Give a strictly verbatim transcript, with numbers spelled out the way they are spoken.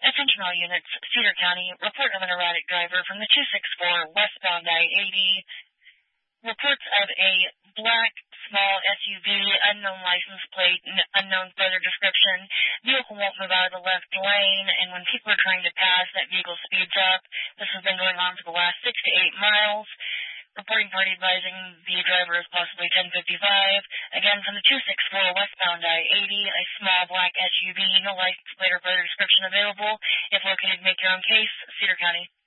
Attention all units, Cedar County, report of an erratic driver from the two six four westbound I eighty. Reports of a black, small S U V, unknown license plate, n- unknown further description. Vehicle won't move out of the left lane, and when people are trying to pass, that vehicle speeds up. This has been going on for the last six to eight miles. Reporting party advising the driver is possibly ten fifty-five. Again, from the two six four westbound I eighty, a small black S U V, no license plate or further description available. If located, make your own case, Cedar County.